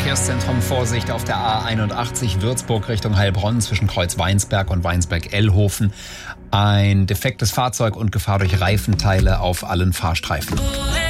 Verkehrszentrum Vorsicht auf der A81 Würzburg Richtung Heilbronn zwischen Kreuz Weinsberg und Weinsberg-Ellhofen. Ein defektes Fahrzeug und Gefahr durch Reifenteile auf allen Fahrstreifen.